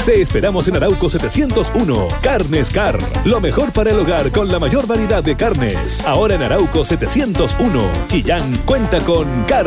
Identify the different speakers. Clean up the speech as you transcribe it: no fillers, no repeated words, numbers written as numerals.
Speaker 1: Te esperamos en Arauco 701. Carnes Car. Lo mejor para el hogar con la mayor variedad de carnes. Ahora en Arauco 701. Chillán cuenta con Car